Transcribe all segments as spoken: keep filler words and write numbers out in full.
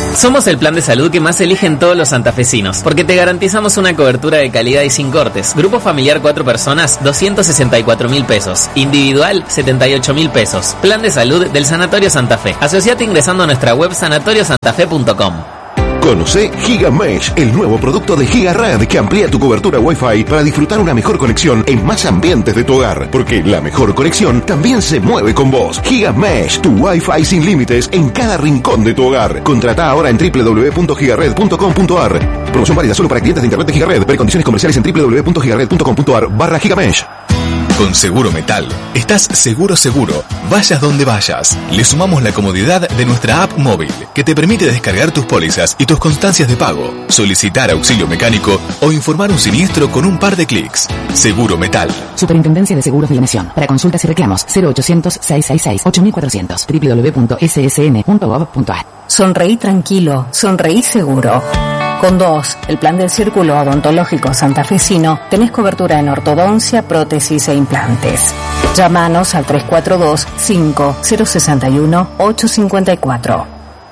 Somos el plan de salud que más eligen todos los santafesinos, porque te garantizamos una cobertura de calidad y sin cortes. Grupo familiar cuatro personas, doscientos sesenta y cuatro mil pesos. Individual, setenta y ocho mil pesos. Plan de salud del Sanatorio Santa Fe. Asociate ingresando a nuestra web sanatorio santa fe punto com. Conoce GigaMesh, el nuevo producto de GigaRed que amplía tu cobertura Wi-Fi para disfrutar una mejor conexión en más ambientes de tu hogar. Porque la mejor conexión también se mueve con vos. GigaMesh, tu Wi-Fi sin límites en cada rincón de tu hogar. Contratá ahora en doble u doble u doble u punto gigared punto com punto a r. Promoción válida solo para clientes de internet de GigaRed. Ver condiciones comerciales en doble u doble u doble u punto gigared punto com punto a r barra GigaMesh. Con Seguro Metal, estás seguro seguro, vayas donde vayas. Le sumamos la comodidad de nuestra app móvil, que te permite descargar tus pólizas y tus constancias de pago, solicitar auxilio mecánico o informar un siniestro con un par de clics. Seguro Metal. Superintendencia de Seguros de la Nación. Para consultas y reclamos, cero ochocientos, seiscientos sesenta y seis, ocho mil cuatrocientos, doble u doble u doble u punto s s n punto gov punto a r. Sonreí tranquilo, sonreí seguro. Con dos, el plan del Círculo Odontológico Santafesino, tenés cobertura en ortodoncia, prótesis e implantes. Llámanos al tres cuatro dos, cinco cero seis uno, ocho cinco cuatro.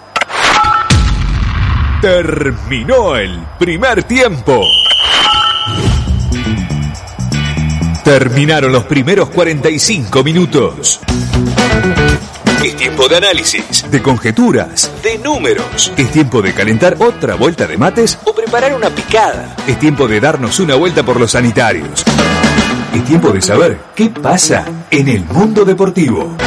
Terminó el primer tiempo. Terminaron los primeros cuarenta y cinco minutos. Es tiempo de análisis, de conjeturas, de números. Es tiempo de calentar otra vuelta de mates o preparar una picada. Es tiempo de darnos una vuelta por los sanitarios. Es tiempo de saber qué pasa en el mundo deportivo.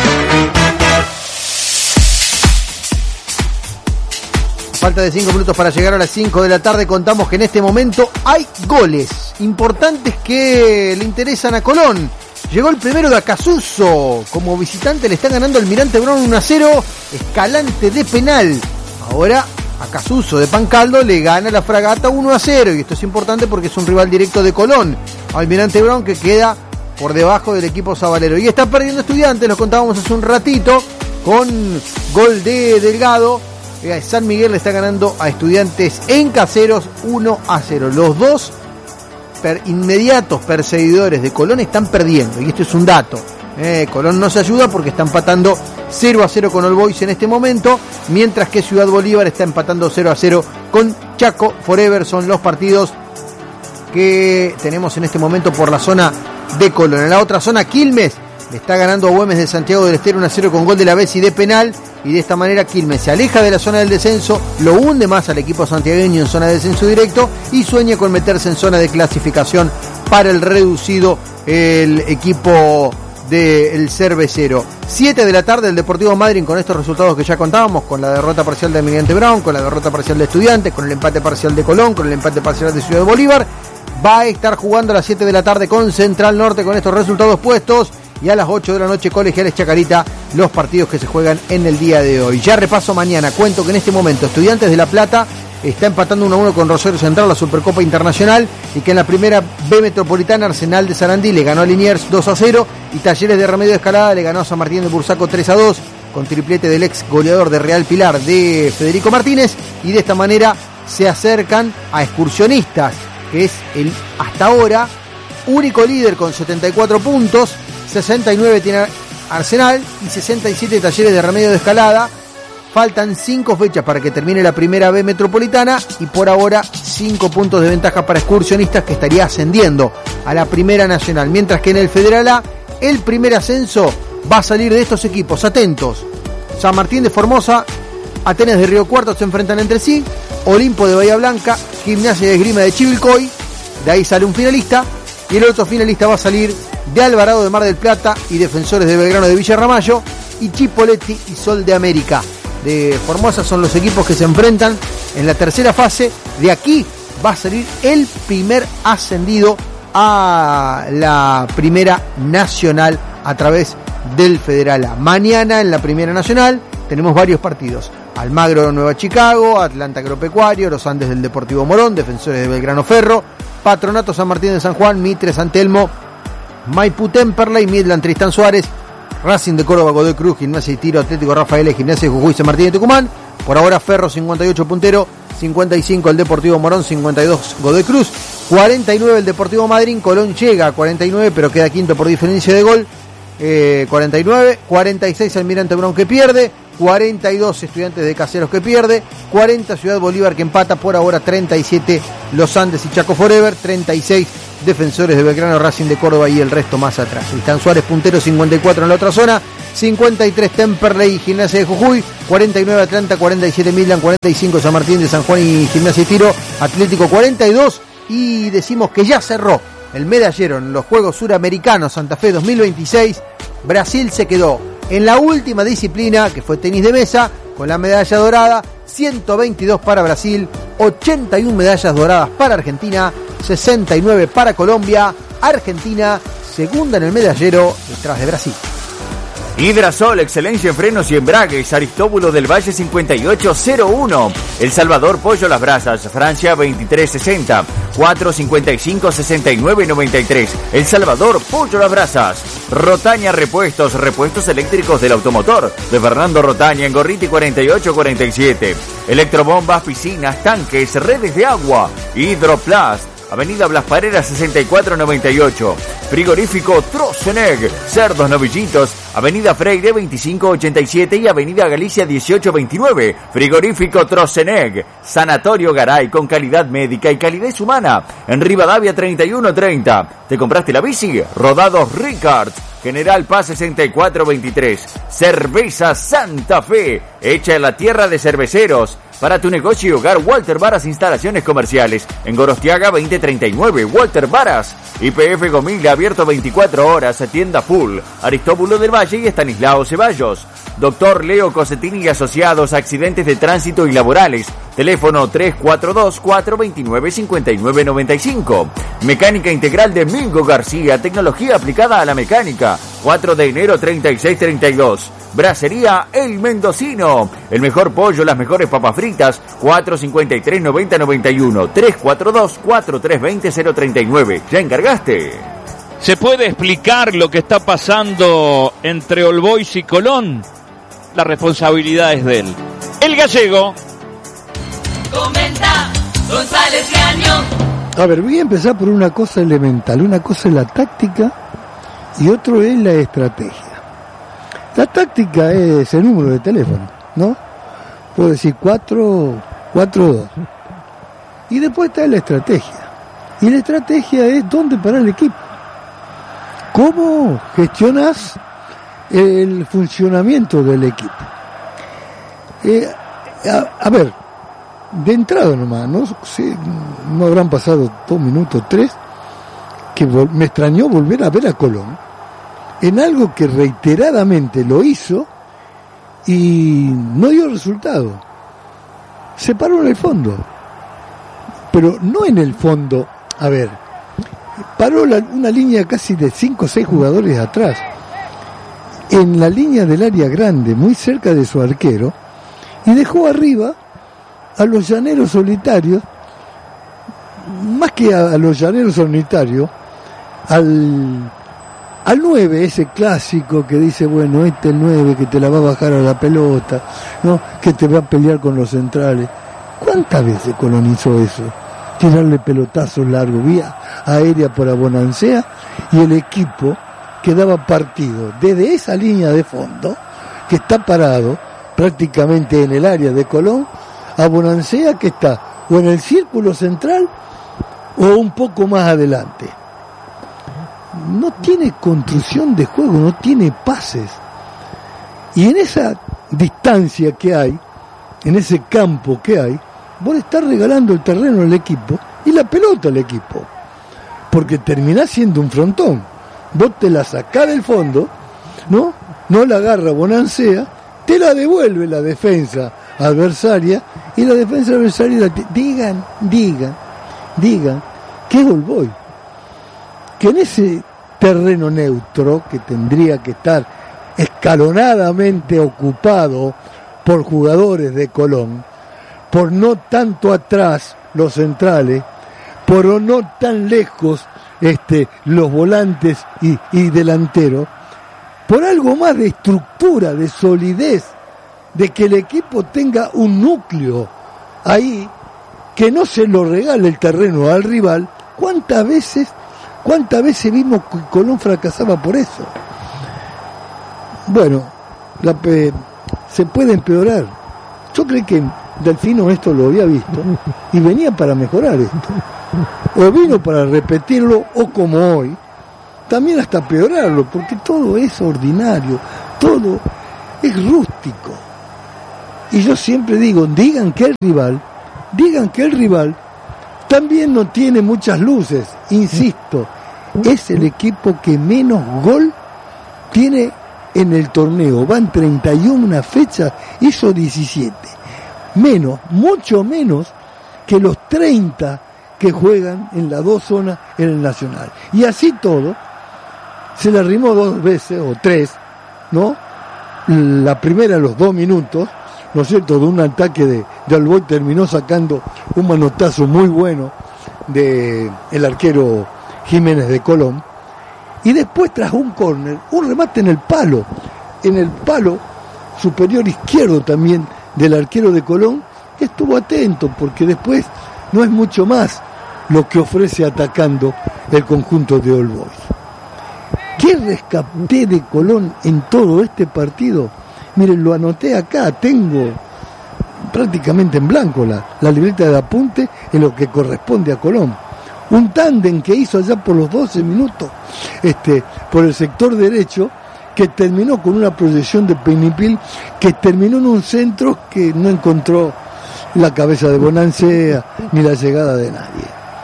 Falta de cinco minutos para llegar a las cinco de la tarde. Contamos que en este momento hay goles importantes que le interesan a Colón. Llegó el primero de Acasuso. Como visitante le está ganando Almirante Brown uno a cero. Escalante de penal. Ahora Acasuso de Pancaldo le gana la Fragata uno a cero. Y esto es importante porque es un rival directo de Colón. Almirante Brown que queda por debajo del equipo sabalero. Y está perdiendo Estudiantes, lo contábamos hace un ratito, con gol de Delgado. San Miguel le está ganando a Estudiantes en Caseros uno a cero. Los dos per inmediatos perseguidores de Colón están perdiendo, y esto es un dato. Eh, Colón no se ayuda porque está empatando cero a cero con All Boys en este momento, mientras que Ciudad Bolívar está empatando cero a cero con Chaco Forever. Son los partidos que tenemos en este momento por la zona de Colón. En la otra zona, Quilmes le está ganando a Güemes de Santiago del Estero uno a cero con gol de la Bessi de penal, y de esta manera Quilmes se aleja de la zona del descenso, lo hunde más al equipo santiagueño en zona de descenso directo y sueña con meterse en zona de clasificación para el reducido, el equipo del Cervecero. siete de la tarde el Deportivo Madryn, con estos resultados que ya contábamos, con la derrota parcial de Almirante Brown, con la derrota parcial de Estudiantes, con el empate parcial de Colón, con el empate parcial de Ciudad de Bolívar, va a estar jugando a las siete de la tarde con Central Norte con estos resultados puestos. Y a las ocho de la noche, Colegiales Chacarita, los partidos que se juegan en el día de hoy. Ya repaso mañana, cuento que en este momento Estudiantes de La Plata está empatando uno a uno con Rosario Central, la Supercopa Internacional, y que en la primera B Metropolitana Arsenal de Sarandí le ganó a Liniers dos a cero, y Talleres de Remedio de Escalada le ganó a San Martín de Bursaco tres a dos, con triplete del ex goleador de Real Pilar, de Federico Martínez, y de esta manera se acercan a Excursionistas, que es el hasta ahora único líder con setenta y cuatro puntos. sesenta y nueve tiene Arsenal y sesenta y siete Talleres de Remedio de Escalada. Faltan cinco fechas para que termine la primera B Metropolitana, y por ahora cinco puntos de ventaja para Excursionistas, que estaría ascendiendo a la Primera Nacional, mientras que en el Federal A el primer ascenso va a salir de estos equipos. Atentos: San Martín de Formosa, Atenas de Río Cuarto se enfrentan entre sí, Olimpo de Bahía Blanca, Gimnasia de Esgrima de Chivilcoy, de ahí sale un finalista, y el otro finalista va a salir de Alvarado de Mar del Plata y Defensores de Belgrano de Villa Ramallo, y Chipoleti y Sol de América de Formosa son los equipos que se enfrentan en la tercera fase. De aquí va a salir el primer ascendido a la Primera Nacional a través del Federal A. Mañana en la Primera Nacional tenemos varios partidos: Almagro Nueva Chicago, Atlanta Agropecuario, Los Andes del Deportivo Morón, Defensores de Belgrano Ferro, Patronato San Martín de San Juan, Mitre San Telmo, Maipú Temperley, Midland Tristán Suárez, Racing de Córdoba, Godoy Cruz, Gimnasia y Tiro, Atlético Rafael, Gimnasia de Jujuy, San Martín de Tucumán. Por ahora Ferro cincuenta y ocho puntero, cincuenta y cinco el Deportivo Morón, cincuenta y dos Godoy Cruz, cuarenta y nueve el Deportivo Madryn. Colón llega a cuarenta y nueve pero queda quinto por diferencia de gol, eh, cuarenta y nueve, cuarenta y seis Almirante Brown que pierde, cuarenta y dos Estudiantes de Caseros que pierde, cuarenta Ciudad Bolívar que empata, por ahora treinta y siete Los Andes y Chaco Forever, treinta y seis Defensores de Belgrano, Racing de Córdoba y el resto más atrás. Tristan Suárez puntero, cincuenta y cuatro en la otra zona, cincuenta y tres Temperley y Gimnasia de Jujuy, cuarenta y nueve Atlanta, cuarenta y siete Milan, cuarenta y cinco San Martín de San Juan y Gimnasia y Tiro, Atlético cuarenta y dos, y decimos que ya cerró el medallero en los Juegos Suramericanos Santa Fe dos mil veintiséis. Brasil se quedó en la última disciplina, que fue tenis de mesa, con la medalla dorada, ciento veintidós para Brasil, ochenta y una medallas doradas para Argentina, sesenta y nueve para Colombia. Argentina segunda en el medallero detrás de Brasil. Hidrasol, excelencia en frenos y embragues. Aristóbulo del Valle cincuenta y ocho cero uno. El Salvador, Pollo Las Brasas, Francia veintitrés sesenta. cuatro cincuenta y cinco sesenta y nueve noventa y tres. El Salvador, Pollo Las Brasas. Rotaña Repuestos, repuestos eléctricos del automotor. De Fernando Rotaña en Gorriti cuarenta y ocho cuarenta y siete. Electrobombas, piscinas, tanques, redes de agua. Hidroplast. Avenida Blas Parera sesenta y cuatro noventa y ocho. Frigorífico Troceneg, cerdos novillitos, Avenida Freire veinticinco ochenta y siete y Avenida Galicia dieciocho veintinueve. Frigorífico Troceneg, Sanatorio Garay con calidad médica y calidez humana. En Rivadavia treinta y uno treinta. ¿Te compraste la bici? Rodados Ricard, General Paz sesenta y cuatro veintitrés. Cerveza Santa Fe, hecha en la tierra de cerveceros. Para tu negocio y hogar, Walter Varas Instalaciones Comerciales. En Gorostiaga veinte treinta y nueve, Walter Varas. Y P F Gomila, abierto veinticuatro horas, tienda full. Aristóbulo del Valle y Estanislao Ceballos. Doctor Leo Cosetini y Asociados, accidentes de tránsito y laborales. Teléfono tres cuatro dos, cuatro dos nueve, cinco nueve nueve cinco. Mecánica Integral de Mingo García, tecnología aplicada a la mecánica. cuatro de enero treinta y seis treinta y dos. Bracería El Mendocino, el mejor pollo, las mejores papas fritas. Cuatro cincuenta y tres noventa noventa y uno. tres cuatro dos, cuatro tres dos cero, cero treinta y nueve. ¿Ya encargaste? ¿Se puede explicar lo que está pasando entre All Boys y Colón? La responsabilidad es de él. El gallego. Comenta González Cañón. A ver, voy a empezar por una cosa elemental. Una cosa es la táctica y otro es la estrategia. La táctica es el número de teléfono, ¿no? Puedo decir cuatro, cuatro, dos. Y después está la estrategia. Y la estrategia es dónde parar el equipo. ¿Cómo gestionas el funcionamiento del equipo? Eh, a, a ver, de entrada nomás, no, sí, no habrán pasado dos minutos, tres, que vol- me extrañó volver a ver a Colón en algo que reiteradamente lo hizo y no dio resultado. Se paró en el fondo, pero no en el fondo, a ver, paró la, una línea casi de cinco o seis jugadores atrás, en la línea del área grande, muy cerca de su arquero, y dejó arriba a los llaneros solitarios, más que a, a los llaneros solitarios, al al nueve, ese clásico que dice, bueno, este es el nueve que te la va a bajar a la pelota, ¿no? Que te va a pelear con los centrales. ¿Cuántas veces colonizó eso? Tirarle pelotazos largos, vía aérea por Abonancea, y el equipo quedaba partido desde esa línea de fondo, que está parado prácticamente en el área de Colón, a Abonancea, que está o en el círculo central o un poco más adelante. No tiene construcción de juego, no tiene pases. Y en esa distancia que hay, en ese campo que hay, vos le estás regalando el terreno al equipo y la pelota al equipo. Porque terminás siendo un frontón. Vos te la sacás del fondo, ¿no? No la agarra Bonancea, te la devuelve la defensa adversaria y la defensa adversaria la t- digan, digan, digan que es All Boy. Que en ese terreno neutro, que tendría que estar escalonadamente ocupado por jugadores de Colón, por no tanto atrás los centrales, por no tan lejos este, los volantes y, y delanteros, por algo más de estructura, de solidez, de que el equipo tenga un núcleo ahí, que no se lo regale el terreno al rival. ¿Cuántas veces ¿Cuántas veces vimos que Colón fracasaba por eso? Bueno, la, eh, se puede empeorar. Yo creo que Delfino esto lo había visto y venía para mejorar esto. O vino para repetirlo, o como hoy, también hasta peorarlo, porque todo es ordinario, todo es rústico. Y yo siempre digo, digan que el rival, digan que el rival también no tiene muchas luces, insisto, es el equipo que menos gol tiene en el torneo, van treinta y una fechas, hizo diecisiete, menos, mucho menos que los treinta que juegan en las dos zonas en el Nacional. Y así todo, se le arrimó dos veces, o tres, ¿no? La primera a los dos minutos, ¿no es cierto?, de un ataque de, de Alboy terminó sacando un manotazo muy bueno de el arquero Jiménez de Colón, y después tras un córner, un remate en el palo, en el palo superior izquierdo también del arquero de Colón, que estuvo atento, porque después no es mucho más lo que ofrece atacando el conjunto de All Boys. ¿Qué rescaté de Colón en todo este partido? Miren, lo anoté acá, tengo prácticamente en blanco la, la libreta de apunte en lo que corresponde a Colón. Un tándem que hizo allá por los doce minutos, este, por el sector derecho, que terminó con una proyección de Peñipil, que terminó en un centro que no encontró la cabeza de Bonancea ni la llegada de nadie.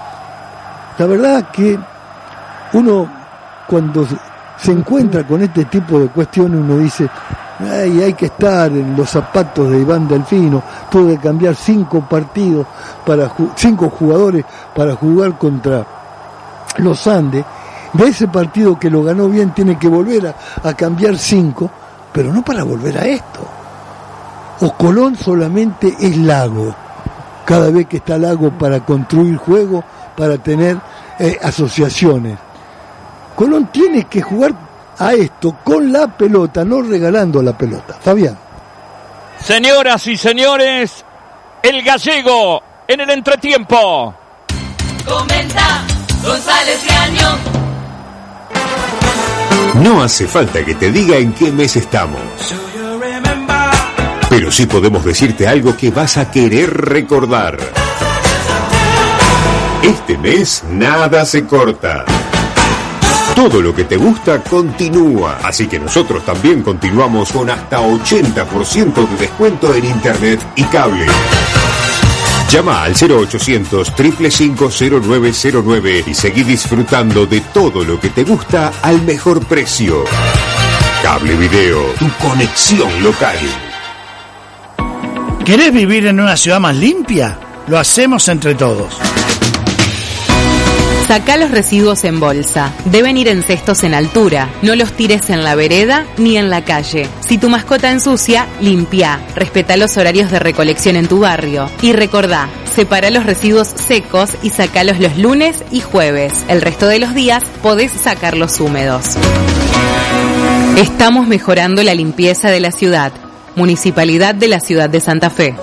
La verdad que uno, cuando se encuentra con este tipo de cuestiones, uno dice, ay, hay que estar en los zapatos de Iván Delfino, tuvo que cambiar cinco partidos, para cinco jugadores para jugar contra los Andes. De ese partido que lo ganó bien tiene que volver a, a cambiar cinco, pero no para volver a esto. O Colón solamente es Lago, cada vez que está Lago para construir juego, para tener eh, asociaciones. Colón tiene que jugar a esto con la pelota, no regalando la pelota. Fabián. Señoras y señores, el gallego en el entretiempo. Comenta González Riaño. No hace falta que te diga en qué mes estamos, pero sí podemos decirte algo que vas a querer recordar. Este mes nada se corta. Todo lo que te gusta continúa, así que nosotros también continuamos con hasta ochenta por ciento de descuento en internet y cable. Llama al cero ochocientos, cinco cinco cinco, cero nueve cero nueve y seguí disfrutando de todo lo que te gusta al mejor precio. Cable Video, tu conexión local. ¿Querés vivir en una ciudad más limpia? Lo hacemos entre todos. Sacá los residuos en bolsa. Deben ir en cestos en altura. No los tires en la vereda ni en la calle. Si tu mascota ensucia, limpia. Respetá los horarios de recolección en tu barrio. Y recordá, separa los residuos secos y sacalos los lunes y jueves. El resto de los días podés sacarlos húmedos. Estamos mejorando la limpieza de la ciudad. Municipalidad de la Ciudad de Santa Fe.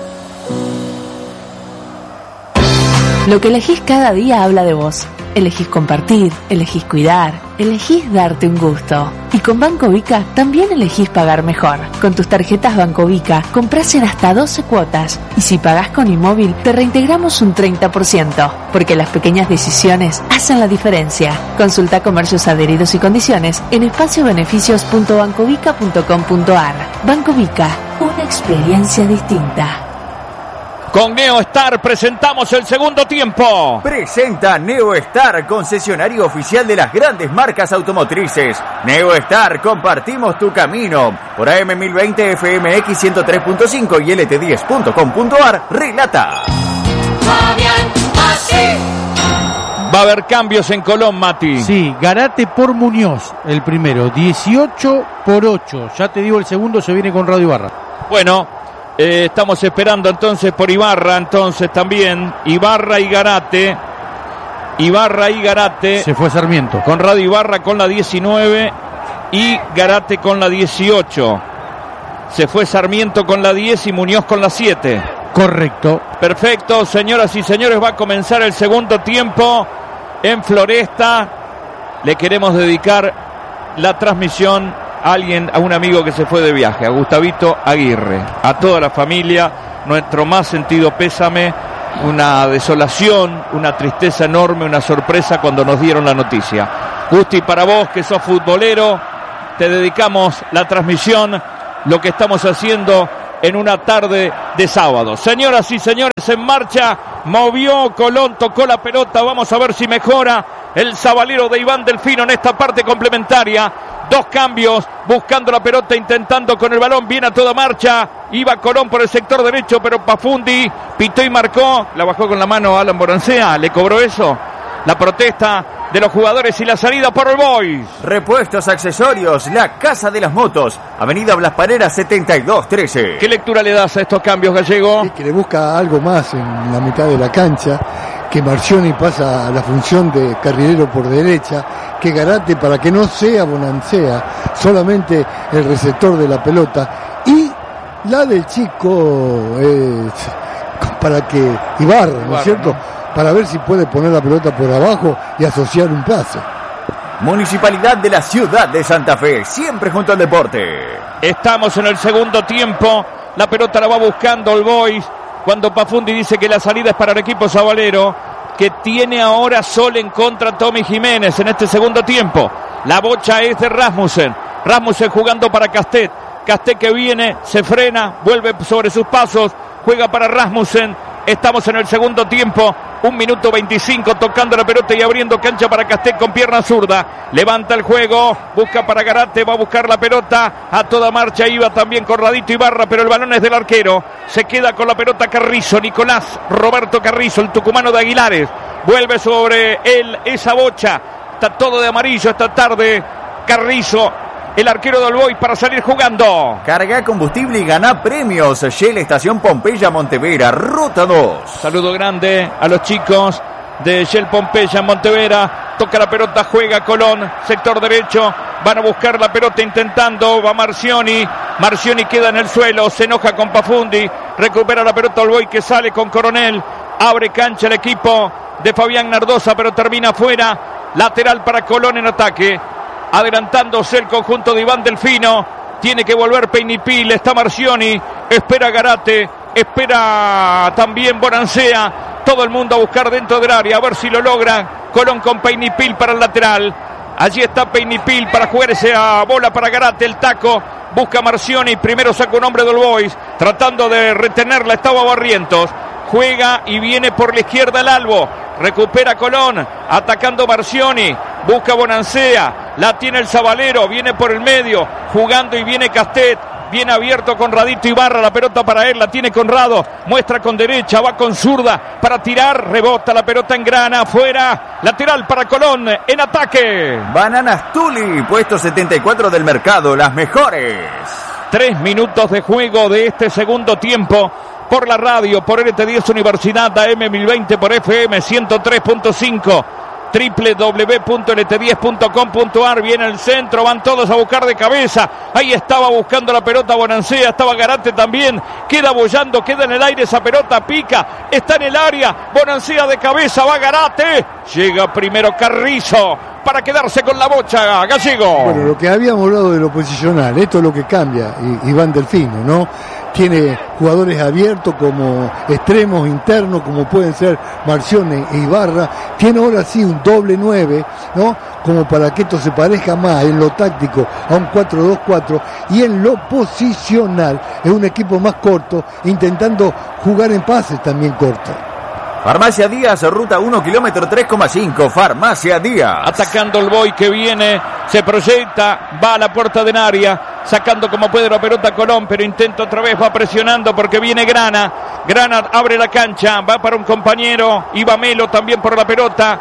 Lo que elegís cada día habla de vos. Elegís compartir, elegís cuidar, elegís darte un gusto. Y con Banco Vica también elegís pagar mejor. Con tus tarjetas Banco Vica comprás en hasta doce cuotas. Y si pagás con Inmóvil, te reintegramos un treinta por ciento. Porque las pequeñas decisiones hacen la diferencia. Consulta comercios adheridos y condiciones en espacio beneficios punto bancovica punto com punto ar. Banco Vica, una experiencia distinta. Con Neostar presentamos el segundo tiempo. Presenta Neostar, concesionario oficial de las grandes marcas automotrices. Neostar, compartimos tu camino. Por A M mil veinte, F M X ciento tres punto cinco y L T diez punto com punto ar, relata. Va a haber cambios en Colón, Mati. Sí, Garate por Muñoz, el primero, dieciocho por ocho. Ya te digo, el segundo se viene con Radio Ibarra. Bueno, Eh, estamos esperando entonces por Ibarra, entonces también Ibarra y Garate. Ibarra y Garate. Se fue Sarmiento. Con Radio Ibarra con la diecinueve y Garate con la dieciocho. Se fue Sarmiento con la diez y Muñoz con la siete. Correcto. Perfecto, señoras y señores, va a comenzar el segundo tiempo en Floresta. Le queremos dedicar la transmisión a alguien, a un amigo que se fue de viaje, a Gustavito Aguirre, a toda la familia, nuestro más sentido pésame, una desolación, una tristeza enorme, una sorpresa cuando nos dieron la noticia. Gusti, para vos que sos futbolero, te dedicamos la transmisión, lo que estamos haciendo en una tarde de sábado. Señoras y señores, en marcha, movió Colón, tocó la pelota, vamos a ver si mejora el sabalero de Iván Delfino en esta parte complementaria. Dos cambios, buscando la pelota, intentando con el balón, viene a toda marcha, iba Colón por el sector derecho, pero Pafundi pitó y marcó, la bajó con la mano Alan Borancea, le cobró eso, la protesta de los jugadores y la salida por el Boys. Repuestos, accesorios, la Casa de las Motos, Avenida Blas Pareras setenta y dos trece. ¿Qué lectura le das a estos cambios, Gallego? Sí, que le busca algo más en la mitad de la cancha, que Marcioni pasa a la función de carrilero por derecha, que Garate para que no sea Bonancea, solamente el receptor de la pelota, y la del chico es para que Ibarra, ¿no, ¿no es cierto? ¿No? Para ver si puede poner la pelota por abajo y asociar un pase. Municipalidad de la Ciudad de Santa Fe, siempre junto al deporte. Estamos en el segundo tiempo, la pelota la va buscando el Boys, cuando Pafundi dice que la salida es para el equipo sabalero, que tiene ahora sol en contra Tommy Jiménez en este segundo tiempo. La bocha es de Rasmussen, Rasmussen jugando para Castet, Castet que viene, se frena, vuelve sobre sus pasos, juega para Rasmussen. Estamos en el segundo tiempo, un minuto veinticinco, tocando la pelota y abriendo cancha para Castet con pierna zurda. Levanta el juego, busca para Garate, va a buscar la pelota, a toda marcha iba también Corradito Ibarra, pero el balón es del arquero. Se queda con la pelota Carrizo, Nicolás Roberto Carrizo, el tucumano de Aguilares. Vuelve sobre él esa bocha, está todo de amarillo esta tarde, Carrizo, el arquero del Boys para salir jugando. Carga combustible y gana premios. Shell Estación Pompeya Montevera, ruta dos. Saludo grande a los chicos de Shell Pompeya Montevera. Toca la pelota, juega Colón, sector derecho. Van a buscar la pelota intentando, va Marcioni. Marcioni queda en el suelo, se enoja con Pafundi. Recupera la pelota el Boys que sale con Coronel. Abre cancha el equipo de Fabián Nardosa, pero termina fuera. Lateral para Colón en ataque. Adelantándose el conjunto de Iván Delfino, tiene que volver Peinipil, está Marcioni, espera Garate, espera también Bonancea, todo el mundo a buscar dentro del área, a ver si lo logran. Colón con Peinipil para el lateral, allí está Peinipil para jugar esa bola para Garate, el taco, busca Marcioni, primero saca un hombre del Boys, tratando de retenerla, estaba Barrientos, juega y viene por la izquierda el Albo, recupera Colón, atacando Marcioni, busca Bonancea, la tiene el sabalero, viene por el medio, jugando y viene Castet, viene abierto Conradito Ibarra, la pelota para él, la tiene Conrado, muestra con derecha, va con zurda para tirar, rebota la pelota en grana, afuera, lateral para Colón, en ataque. Bananas Tuli, puesto setenta y cuatro del mercado, las mejores. Tres minutos de juego de este segundo tiempo. Por la radio, por L T diez Universidad A M mil veinte, por F M ciento tres punto cinco, doble u doble u doble u punto l t diez punto com punto a r. Viene el centro, van todos a buscar de cabeza. Ahí estaba buscando la pelota Bonancea, estaba Garate también. Queda bollando, queda en el aire esa pelota, pica, está en el área. Bonancea de cabeza, va Garate. Llega primero Carrizo para quedarse con la bocha, Gallego. Bueno, lo que habíamos hablado de lo posicional, esto es lo que cambia Iván Delfino, ¿no? Tiene jugadores abiertos como extremos internos, como pueden ser Marcioni e Ibarra. Tiene ahora sí un doble nueve, ¿no? Como para que esto se parezca más en lo táctico a un cuatro dos cuatro. Y en lo posicional es un equipo más corto, intentando jugar en pases también cortos. Farmacia Díaz, ruta uno, kilómetro tres coma cinco, Farmacia Díaz. Atacando el Boy que viene, se proyecta, va a la puerta del área, sacando como puede la pelota Colón, pero intenta otra vez, va presionando porque viene Grana. Grana abre la cancha, va para un compañero, iba Melo también por la pelota.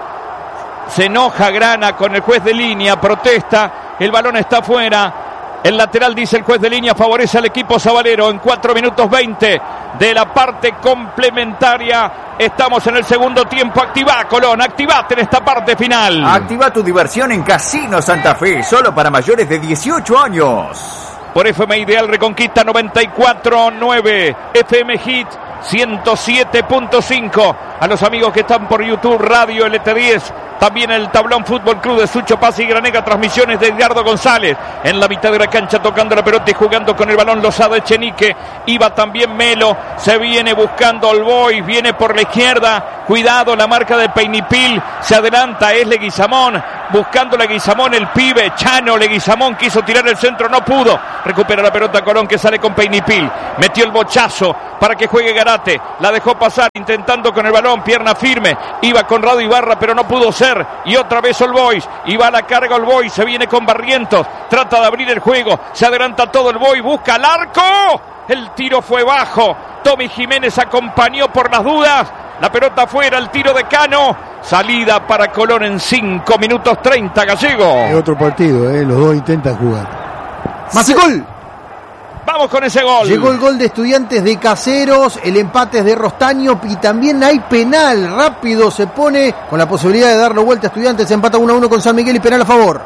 Se enoja Grana con el juez de línea, protesta, el balón está afuera. El lateral, dice el juez de línea, favorece al equipo sabalero en cuatro minutos veinte de la parte complementaria. Estamos en el segundo tiempo. Activá, Colón, activate en esta parte final. Activa tu diversión en Casino Santa Fe, solo para mayores de dieciocho años. Por F M Ideal Reconquista noventa y cuatro punto nueve, F M Hit ciento siete punto cinco. A los amigos que están por YouTube, Radio L T diez, También el tablón Fútbol Club de Sucho Paz y Granega, transmisiones de Edgardo González. En la mitad de la cancha tocando la pelota y jugando con el balón Lozada Echenique. Iba también Melo, se viene buscando All Boys, viene por la izquierda. Cuidado, la marca de Peinipil, se adelanta, es Leguizamón. Buscando Leguizamón, el pibe, Chano Leguizamón quiso tirar el centro, no pudo. Recupera la pelota Colón que sale con Peinipil. Metió el bochazo para que juegue Garate. La dejó pasar intentando con el balón, pierna firme. Iba Conrado Ibarra, pero no pudo ser. Y otra vez All Boys. Y va a la carga All Boys. Se viene con Barrientos. Trata de abrir el juego. Se adelanta todo el Boys. Busca el arco. El tiro fue bajo. Tommy Jiménez acompañó por las dudas. La pelota fuera, el tiro de Cano. Salida para Colón en cinco minutos treinta, Gallego. Es otro partido, ¿eh? Los dos intentan jugar. ¡Más el gol! Vamos con ese gol. Llegó el gol de Estudiantes de Caseros, el empate es de Rostaño y también hay penal. Rápido se pone con la posibilidad de darlo vuelta a Estudiantes. Se empata uno a uno con San Miguel y penal a favor.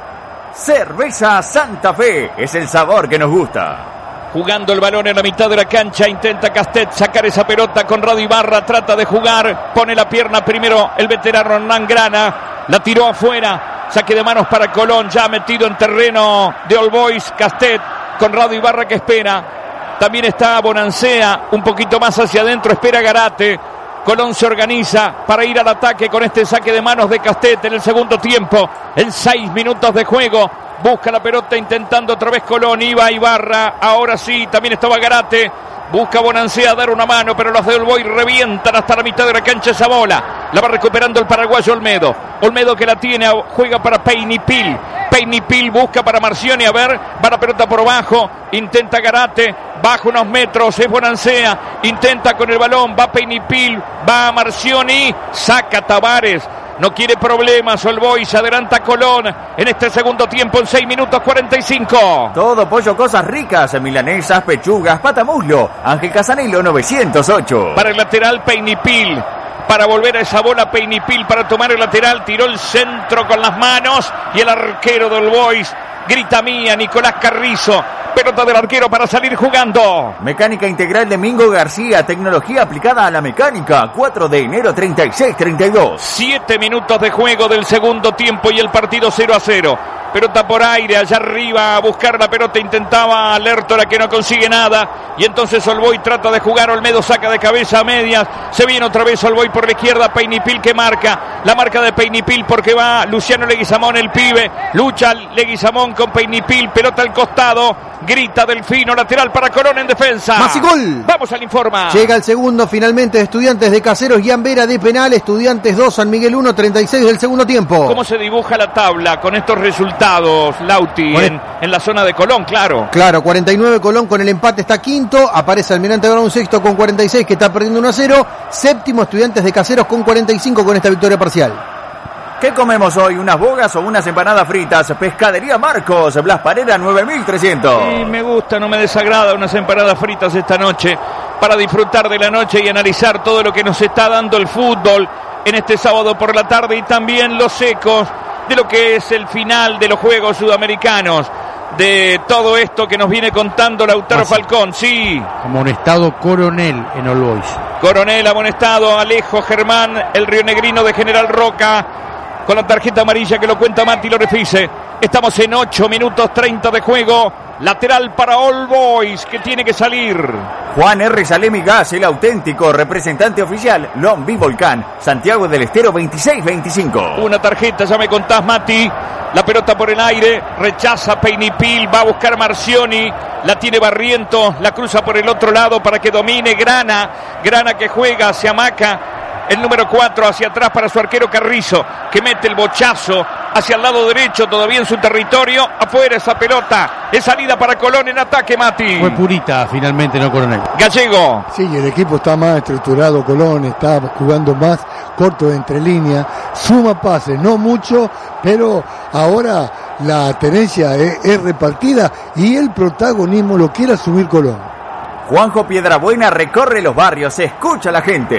Cerveza Santa Fe es el sabor que nos gusta. Jugando el balón en la mitad de la cancha, intenta Castet sacar esa pelota. Conrado Ibarra trata de jugar, pone la pierna primero el veterano Hernán Grana, la tiró afuera, saque de manos para Colón, ya metido en terreno de All Boys. Castet, Conrado Ibarra que espera, también está Bonancea, un poquito más hacia adentro, espera Garate. Colón se organiza para ir al ataque con este saque de manos de Castet en el segundo tiempo, en seis minutos de juego. Busca la pelota intentando otra vez Colón, iba Ibarra, ahora sí, también estaba Garate, busca Bonancea dar una mano, pero los de All Boys revientan hasta la mitad de la cancha esa bola, la va recuperando el paraguayo Olmedo, Olmedo que la tiene, juega para Peinipil, Peinipil busca para Marcioni, a ver, va la pelota por abajo, intenta Garate, baja unos metros, es Bonancea, intenta con el balón, va Peinipil, va Marcioni, saca Tavares. No quiere problemas, All Boys, se adelanta Colón en este segundo tiempo en seis minutos cuarenta y cinco. Todo pollo, cosas ricas, milanesas, pechugas, patamuslo. Ángel Casanelo novecientos ocho. Para el lateral Peinipil, para volver a esa bola Peinipil, para tomar el lateral, tiró el centro con las manos y el arquero de All Boys grita mía, Nicolás Carrizo. Pelota del arquero para salir jugando. Mecánica Integral de Mingo García, tecnología aplicada a la mecánica. cuatro de enero treinta y seis treinta y dos. Siete minutos de juego del segundo tiempo y el partido cero a cero. Pelota por aire, allá arriba a buscar la pelota, intentaba Lertora que no consigue nada. Y entonces All Boys trata de jugar, Olmedo saca de cabeza a medias. Se viene otra vez All Boys por la izquierda, Peinipil que marca. La marca de Peinipil porque va Luciano Leguizamón, el pibe. Lucha Leguizamón con Peinipil, pelota al costado. Grita Delfino, lateral para Colón en defensa. Más y gol. Vamos al informa. Llega el segundo finalmente de Estudiantes de Caseros, Gian Vera de penal, Estudiantes dos, San Miguel uno, treinta y seis del segundo tiempo. ¿Cómo se dibuja la tabla con estos resultados, Lauti, en, en la zona de Colón, claro? Claro, cuarenta y nueve Colón con el empate está quinto, aparece Almirante Brown sexto con cuarenta y seis que está perdiendo uno a cero, séptimo Estudiantes de Caseros con cuarenta y cinco con esta victoria parcial. ¿Qué comemos hoy? ¿Unas bogas o unas empanadas fritas? Pescadería Marcos, Blas Parera nueve mil trescientos. Sí, me gusta, no me desagrada unas empanadas fritas esta noche para disfrutar de la noche y analizar todo lo que nos está dando el fútbol en este sábado por la tarde y también los ecos de lo que es el final de los Juegos Sudamericanos, de todo esto que nos viene contando Lautaro Así. Falcón, sí. Amonestado Coronel en All Boys. Coronel amonestado, Alejo Germán, el rionegrino de General Roca, con la tarjeta amarilla que lo cuenta Mati Lorefice. Estamos en ocho minutos treinta de juego. Lateral para All Boys que tiene que salir. Juan R. Salemi Gas, el auténtico representante oficial. Lombi Volcán, Santiago del Estero veintiséis veinticinco. Una tarjeta, ya me contás, Mati. La pelota por el aire, rechaza Peinipil, va a buscar Marcioni, la tiene Barrientos, la cruza por el otro lado para que domine Grana. Grana que juega, se amaca. El número cuatro hacia atrás para su arquero Carrizo, que mete el bochazo hacia el lado derecho, todavía en su territorio. Afuera esa pelota, es salida para Colón en ataque, Mati. Fue Purita finalmente, no Coronel. Gallego. Sí, el equipo está más estructurado, Colón está jugando más corto de entre líneas, suma pases, no mucho, pero ahora la tenencia es, es repartida y el protagonismo lo quiere asumir Colón. Juanjo Piedrabuena recorre los barrios, escucha a la gente.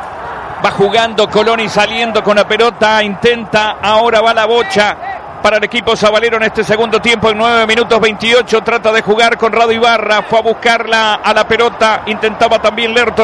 Va jugando Colón y saliendo con la pelota, intenta, ahora va la bocha para el equipo sabalero en este segundo tiempo en nueve minutos veintiocho, trata de jugar Conrado Ibarra, fue a buscarla a la pelota, intentaba también Lertora,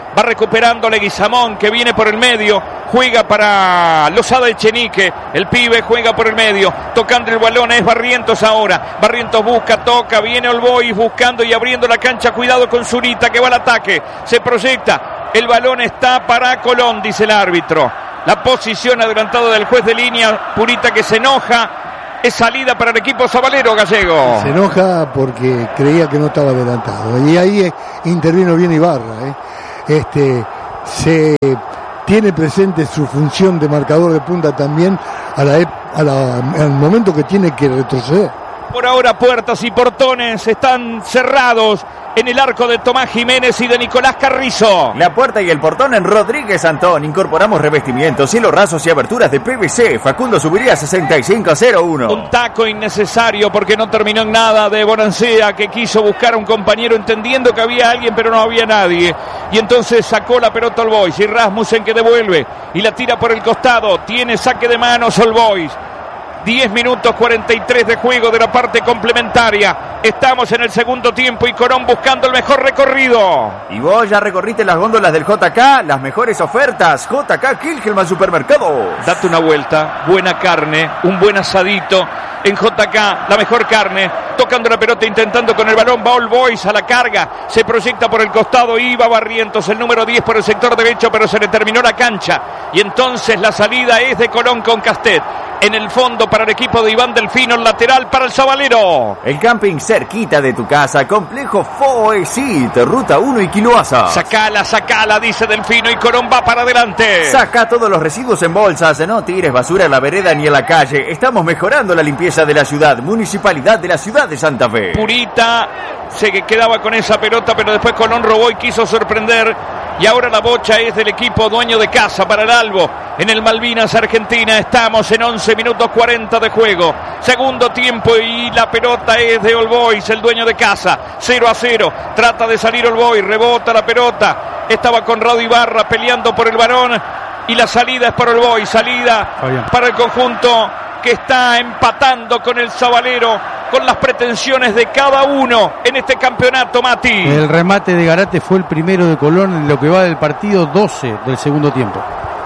Va recuperando Leguizamón, que viene por el medio. Juega para Lozada Echenique. El pibe juega por el medio. Tocando el balón es Barrientos ahora. Barrientos busca, toca. Viene All Boys buscando y abriendo la cancha. Cuidado con Zurita, que va al ataque. Se proyecta. El balón está para Colón, dice el árbitro. La posición adelantada del juez de línea. Purita, que se enoja. Es salida para el equipo sabalero gallego. Se enoja porque creía que no estaba adelantado. Y ahí eh, intervino bien Ibarra. Eh. Este, se tiene presente su función de marcador de punta también a la, a la, al momento que tiene que retroceder. Por ahora puertas y portones están cerrados en el arco de Tomás Jiménez y de Nicolás Carrizo. La puerta y el portón en Rodríguez Antón. Incorporamos revestimientos, cielos rasos y aberturas de P V C. Facundo Subiría sesenta y cinco cero uno. Un taco innecesario porque no terminó en nada de Bonancea, que quiso buscar a un compañero entendiendo que había alguien pero no había nadie. Y entonces sacó la pelota All Boys y Rasmussen, que devuelve y la tira por el costado. Tiene saque de manos All Boys. diez minutos cuarenta y tres de juego de la parte complementaria. Estamos en el segundo tiempo y Colón buscando el mejor recorrido. Y vos ya recorriste las góndolas del J K, las mejores ofertas. J K Kilgelman Supermercados. Date una vuelta, buena carne, un buen asadito. En J K, la mejor carne, tocando la pelota, intentando con el balón, va All Boys a la carga, se proyecta por el costado, iba Barrientos, el número diez por el sector derecho, pero se le terminó la cancha, y entonces la salida es de Colón con Castet, en el fondo para el equipo de Iván Delfino, el lateral para el sabalero. El camping cerquita de tu casa, complejo Foesit, ruta uno y Quiloasa. Sacala, sacala, dice Delfino, y Colón va para adelante. Saca todos los residuos en bolsas, no tires basura en la vereda ni en la calle, estamos mejorando la limpieza de la ciudad, Municipalidad de la Ciudad de Santa Fe. Purita se quedaba con esa pelota, pero después Colón robó y quiso sorprender, y ahora la bocha es del equipo dueño de casa para el Albo, en el Malvinas Argentina. Estamos en once minutos cuarenta de juego, segundo tiempo, y la pelota es de All Boys, el dueño de casa. Cero a cero, trata de salir All Boys, rebota la pelota, estaba Conrado Ibarra peleando por el balón, y la salida es para All Boys, salida para el conjunto que está empatando con el sabalero, con las pretensiones de cada uno en este campeonato, Mati. El remate de Garate fue el primero de Colón en lo que va del partido, doce del segundo tiempo.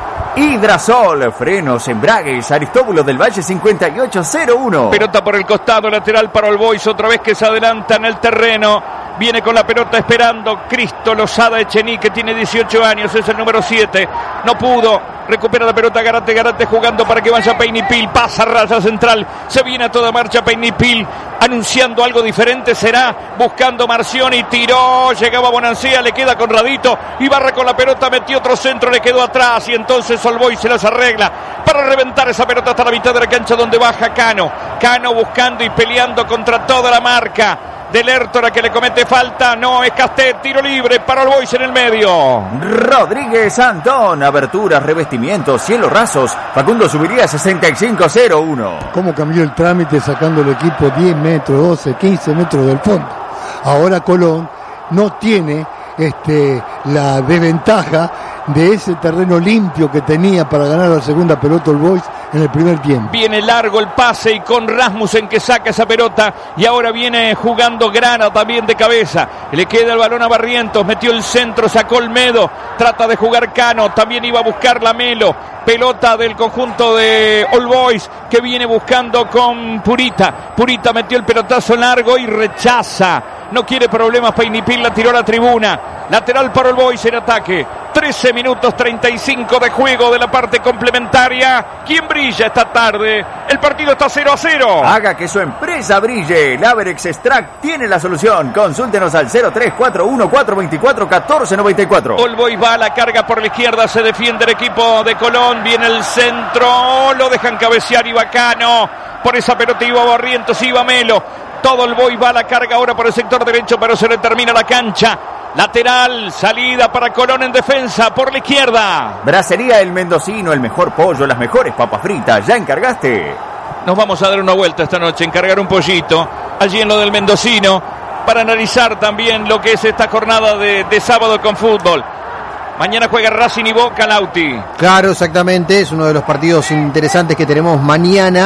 Hidrasol, frenos, embragues, Aristóbulo del Valle cincuenta y ocho cero uno. Pelota por el costado, lateral para All Boys, otra vez que se adelanta en el terreno. Viene con la pelota esperando Cristo Lozada Echenique, que tiene dieciocho años, es el número siete. No pudo, recupera la pelota Garate, Garate jugando para que vaya Peinipil, pasa raya central, se viene a toda marcha Peinipil, anunciando algo diferente, será buscando Marcioni, tiró, llegaba Bonancea, le queda Conradito, Ibarra con la pelota, metió otro centro, le quedó atrás, y entonces All Boys se las arregla para reventar esa pelota hasta la mitad de la cancha, donde baja Cano, Cano buscando y peleando contra toda la marca del Hértora, que le comete falta, no, es Castet, tiro libre para All Boys en el medio. Rodríguez Antón, aberturas, revestimientos, cielos rasos, Facundo Subiría sesenta y cinco cero uno. ¿Cómo cambió el trámite sacando el equipo diez metros, doce, quince metros del fondo? Ahora Colón no tiene este, la desventaja de ese terreno limpio que tenía para ganar la segunda pelota All Boys en el primer tiempo. Viene largo el pase y con Rasmussen que saca esa pelota, y ahora viene jugando Grana también de cabeza, le queda el balón a Barrientos, metió el centro, sacó Olmedo, trata de jugar Cano, también iba a buscar la Melo, pelota del conjunto de All Boys que viene buscando con Purita, Purita metió el pelotazo largo y rechaza, no quiere problemas Peinipil, la tiró a la tribuna, lateral para All Boys en ataque. trece minutos treinta y cinco de juego de la parte complementaria. ¿Quién brilla esta tarde? El partido está cero a cero. Haga que su empresa brille. El Averex Extract tiene la solución. Consúltenos al cero tres cuatro uno cuatro dos cuatro uno cuatro nueve cuatro. All Boys va a la carga por la izquierda. Se defiende el equipo de Colón. Viene el centro. Lo dejan cabecear y Bacano. Por esa pelota iba Barrientos, iba Melo. Todo el Boys va a la carga ahora por el sector derecho, pero se le termina la cancha. Lateral, salida para Colón en defensa por la izquierda. Bracería El Mendocino, el mejor pollo, las mejores papas fritas. ¿Ya encargaste? Nos vamos a dar una vuelta esta noche, encargar un pollito allí en lo del Mendocino, para analizar también lo que es esta jornada de, de sábado con fútbol. Mañana juega Racing y Boca, Lauti. Claro, exactamente, es uno de los partidos interesantes que tenemos mañana.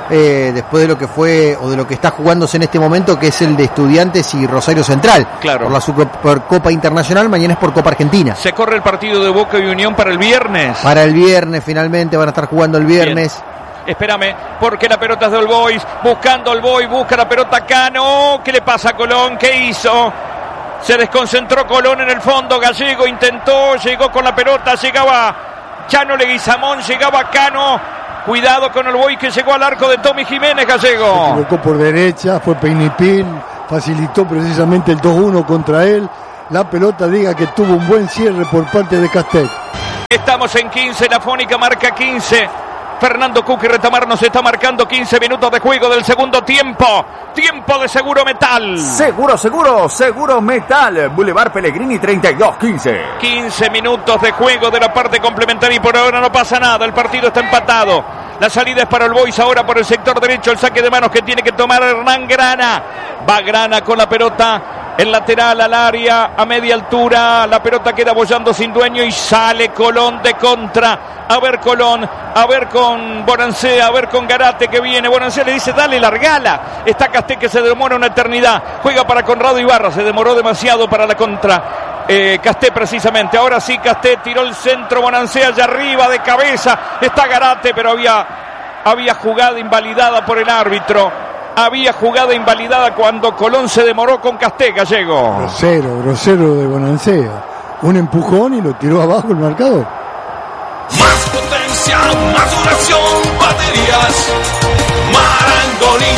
eh, después de lo que fue o de lo que está jugándose en este momento, que es el de Estudiantes y Rosario Central. Claro. Por la Supercopa Internacional, mañana es por Copa Argentina. Se corre el partido de Boca y Unión para el viernes. Para el viernes, finalmente van a estar jugando el viernes. Bien. Espérame, porque la pelota es de All Boys, buscando All Boys, busca la pelota Cano. ¿Qué le pasa a Colón? ¿Qué hizo? Se desconcentró Colón en el fondo. Gallego intentó, llegó con la pelota, llegaba Chano Leguizamón, llegaba Cano. Cuidado con All Boys que llegó al arco de Tommy Jiménez. Gallego se equivocó por derecha, fue Peinipil, facilitó precisamente el dos uno contra él. La pelota diga que tuvo un buen cierre por parte de Castel. Estamos en quince, la Fónica marca quince. Fernando Cuqui Retamar nos está marcando quince minutos de juego del segundo tiempo. Tiempo de Seguro Metal. Seguro, seguro, Seguro Metal. Boulevard Pellegrini treinta y dos quince. quince minutos de juego de la parte complementaria y por ahora no pasa nada. El partido está empatado. La salida es para el Boys ahora por el sector derecho. El saque de manos que tiene que tomar Hernán Grana. Va Grana con la pelota. El lateral al área, a media altura, la pelota queda bollando sin dueño y sale Colón de contra. A ver Colón, a ver con Bonancea, a ver con Garate que viene. Bonancea le dice, dale, largala. Está Casté que se demora una eternidad. Juega para Conrado Ibarra, se demoró demasiado para la contra. Eh, Casté precisamente, ahora sí Casté tiró el centro, Bonancea allá arriba de cabeza. Está Garate, pero había, había jugada invalidada por el árbitro. Había jugada invalidada cuando Colón se demoró con Casté, Gallego. Grosero, grosero de Bonancea. Un empujón y lo tiró abajo el marcador. Más potencia, más duración, baterías Marangoni.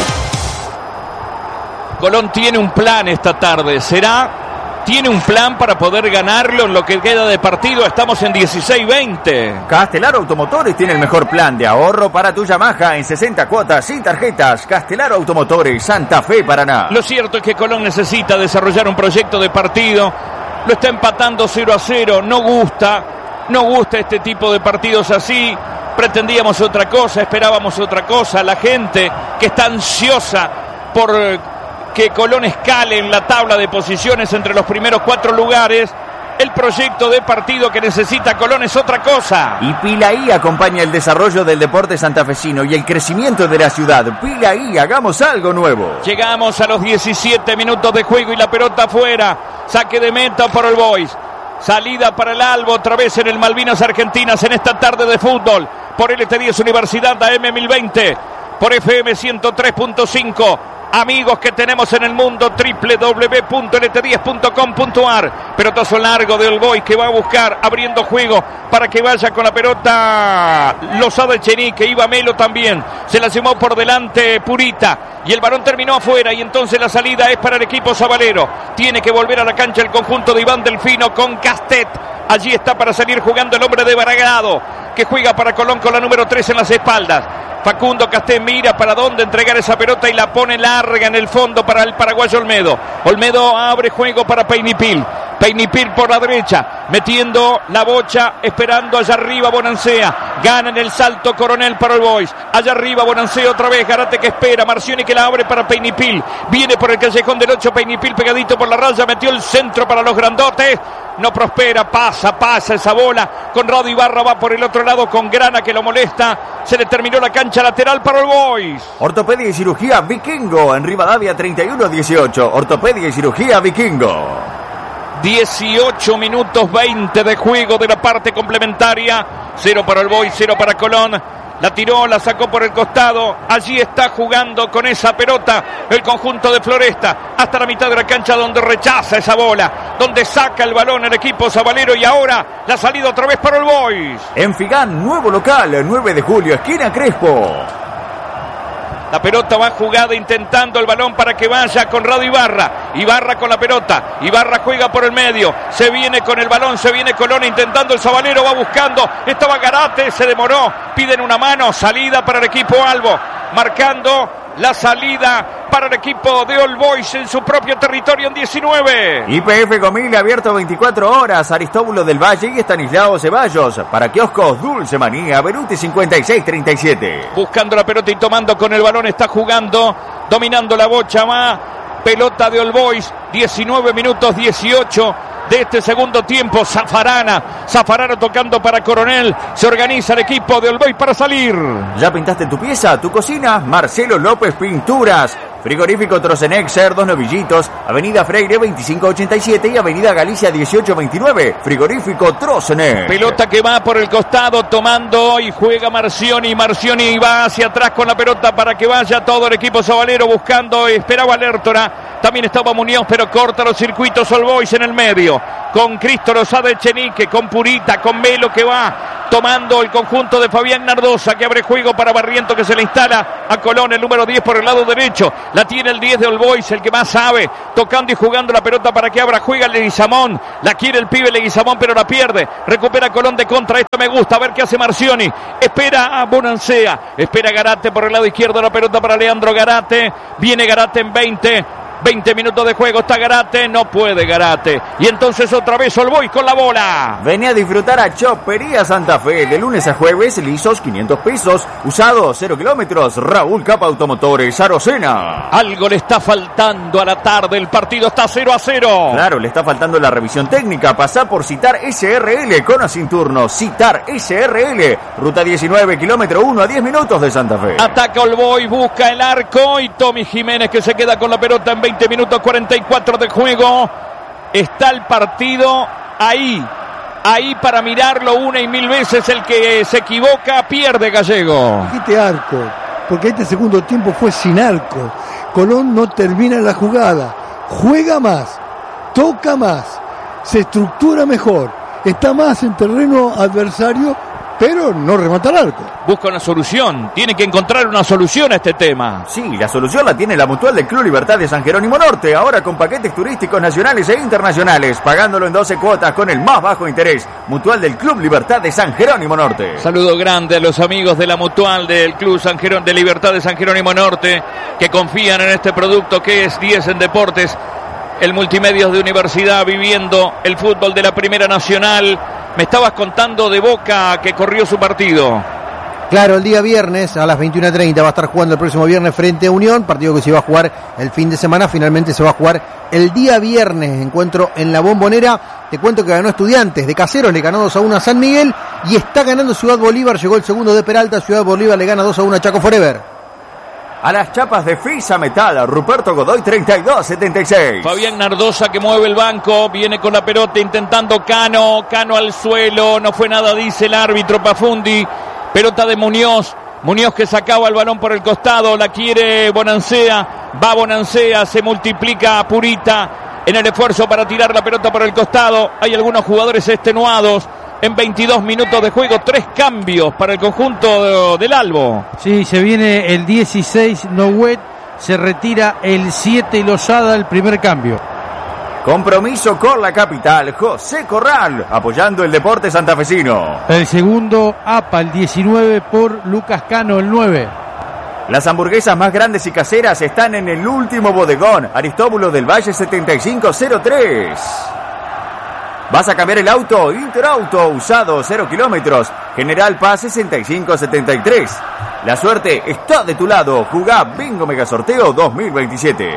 Colón tiene un plan esta tarde, ¿será? Tiene un plan para poder ganarlo en lo que queda de partido. Estamos en dieciséis veinte. Castelar Automotores tiene el mejor plan de ahorro para tu Yamaha en sesenta cuotas sin tarjetas. Castelar Automotores, Santa Fe, Paraná. Lo cierto es que Colón necesita desarrollar un proyecto de partido. Lo está empatando cero a cero. No gusta. No gusta este tipo de partidos así. Pretendíamos otra cosa, esperábamos otra cosa. La gente que está ansiosa por que Colón escale en la tabla de posiciones entre los primeros cuatro lugares. El proyecto de partido que necesita Colón es otra cosa. Y Pilaí acompaña el desarrollo del deporte santafesino y el crecimiento de la ciudad. Pilaí, hagamos algo nuevo. Llegamos a los diecisiete minutos de juego y la pelota afuera. Saque de meta por el Boys. Salida para el Albo, otra vez en el Malvinas Argentinas en esta tarde de fútbol. Por L T diez Universidad A M mil veinte. Por F M ciento tres punto cinco. Amigos que tenemos en el mundo, doble u doble u doble u punto l t diez punto com punto a r. Pelotazo largo de All Boys que va a buscar, abriendo juego para que vaya con la pelota Lozada Echenique. Iba Melo también, se la sumó por delante Purita y el balón terminó afuera y entonces la salida es para el equipo sabalero. Tiene que volver a la cancha el conjunto de Iván Delfino con Castet. Allí está para salir jugando el hombre de Baragado, que juega para Colón con la número tres en las espaldas. Facundo Casté mira para dónde entregar esa pelota y la pone larga en el fondo para el paraguayo Olmedo. Olmedo abre juego para Peinipil. Peinipil por la derecha, metiendo la bocha, esperando allá arriba Bonancea. Gana en el salto Coronel para el Boys. Allá arriba Bonancea otra vez, Garate que espera, Marcioni que la abre para Peinipil. Viene por el callejón del ocho, Peinipil pegadito por la raya, metió el centro para los grandotes. No prospera, pasa, pasa esa bola. Conrado Ibarra va por el otro lado con Grana que lo molesta. Se le terminó la cancha lateral para el Boys. Ortopedia y cirugía Vikingo en Rivadavia treinta y uno dieciocho. Ortopedia y cirugía Vikingo. dieciocho minutos veinte de juego de la parte complementaria. Cero para el Boys, cero para Colón. La tiró, la sacó por el costado. Allí está jugando con esa pelota el conjunto de Floresta. Hasta la mitad de la cancha donde rechaza esa bola. Donde saca el balón el equipo sabalero. Y ahora la salida otra vez para el Boys. En Figán, nuevo local, nueve de julio, esquina Crespo. La pelota va jugada intentando el balón para que vaya Conrado Ibarra. Ibarra con la pelota. Ibarra juega por el medio. Se viene con el balón. Se viene Colón intentando el sabalero. Va buscando. Estaba Garate. Se demoró. Piden una mano. Salida para el equipo Albo. Marcando la salida para el equipo de All Boys en su propio territorio en diecinueve. Y P F Gomil abierto veinticuatro horas. Aristóbulo del Valle y Estanislao Ceballos. Para kioscos Dulce Manía, Beruti cincuenta y seis treinta y siete. Buscando la pelota y tomando con el balón. Está jugando, dominando la bocha más. Pelota de All Boys. diecinueve minutos dieciocho de este segundo tiempo. Zafarana, Zafarano tocando para Coronel. Se organiza el equipo de All Boys para salir. ¿Ya pintaste tu pieza, tu cocina? Marcelo López Pinturas. Frigorífico Trocenec, cerdos, novillitos, Avenida Freire veinticinco ochenta y siete y Avenida Galicia dieciocho veintinueve. Frigorífico Trocenec. Pelota que va por el costado, tomando y juega Marcioni. Marcioni va hacia atrás con la pelota para que vaya todo el equipo sabalero buscando. Esperaba Lertora. También estaba Muñoz, pero corta los circuitos All Boys en el medio. Con Cristo Rosada Echenique, con Purita, con Melo que va tomando el conjunto de Fabián Nardosa, que abre juego para Barriento, que se le instala a Colón, el número diez por el lado derecho. La tiene el diez de All Boys, el que más sabe, tocando y jugando la pelota para que abra, juega Leguizamón. La quiere el pibe Leguizamón, pero la pierde. Recupera Colón de contra, esto me gusta, a ver qué hace Marcioni. Espera a Bonancea, espera Garate por el lado izquierdo, la pelota para Leandro Garate. Viene Garate en veinte. veinte minutos de juego, está Garate, no puede Garate. Y entonces otra vez All Boys con la bola. Vení a disfrutar a Chopería Santa Fe, de lunes a jueves, lisos quinientos pesos, usados cero kilómetros, Raúl Capa Automotores, Arocena. Algo le está faltando a la tarde, el partido está cero a cero. Claro, le está faltando la revisión técnica, pasá por Citar S R L, con o sin turno, Citar S R L, ruta diecinueve, kilómetro uno a diez minutos de Santa Fe. Ataca All Boys, busca el arco y Tommy Jiménez que se queda con la pelota en veinte minutos cuarenta y cuatro de juego. Está el partido ahí, ahí para mirarlo una y mil veces. El que se equivoca pierde, Gallego. Este arco, porque este segundo tiempo fue sin arco. Colón no termina la jugada, juega más, toca más, se estructura mejor, está más en terreno adversario, pero no remata el arco. Busca una solución, tiene que encontrar una solución a este tema. Sí, la solución la tiene la Mutual del Club Libertad de San Jerónimo Norte, ahora con paquetes turísticos nacionales e internacionales, pagándolo en doce cuotas con el más bajo interés. Mutual del Club Libertad de San Jerónimo Norte. Saludo grande a los amigos de la Mutual del Club San Jerón, de Libertad de San Jerónimo Norte, que confían en este producto que es diez en Deportes, el multimedios de Universidad, viviendo el fútbol de la Primera Nacional. Me estabas contando de Boca que corrió su partido. Claro, el día viernes a las veintiuna treinta va a estar jugando el próximo viernes frente a Unión, partido que se iba a jugar el fin de semana, finalmente se va a jugar el día viernes, encuentro en la Bombonera. Te cuento que ganó Estudiantes de Caseros, le ganó dos a uno a San Miguel y está ganando Ciudad Bolívar, llegó el segundo de Peralta, Ciudad Bolívar le gana dos a uno a Chaco Forever. A las chapas de Fisa Metal, Ruperto Godoy treinta y dos setenta y seis. Fabián Nardosa que mueve el banco, viene con la pelota intentando Cano, Cano al suelo, no fue nada, dice el árbitro Pafundi. Pelota de Muñoz, Muñoz que sacaba el balón por el costado, la quiere Bonancea, va Bonancea, se multiplica a Purita en el esfuerzo para tirar la pelota por el costado. Hay algunos jugadores extenuados. En veintidós minutos de juego, tres cambios para el conjunto del Albo. Sí, se viene el dieciséis Nouet, se retira el siete Lozada, el primer cambio. Compromiso con la capital, José Corral, apoyando el deporte santafesino. El segundo, A P A, el diecinueve por Lucas Cano, el nueve. Las hamburguesas más grandes y caseras están en el último bodegón, Aristóbulo del Valle setenta y cinco cero tres. ¿Vas a cambiar el auto? Interauto, usado, cero kilómetros. General Paz sesenta y cinco setenta y tres. La suerte está de tu lado. Jugá Bingo Mega Sorteo dos mil veintisiete.